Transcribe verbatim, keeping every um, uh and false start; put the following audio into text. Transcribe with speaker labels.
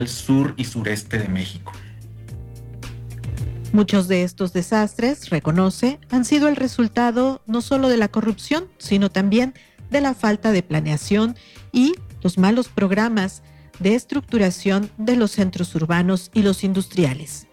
Speaker 1: sur y sureste de México.
Speaker 2: Muchos de estos desastres, reconoce, han sido el resultado no solo de la corrupción, sino también de la falta de planeación y los malos programas de estructuración de los centros urbanos y los industriales.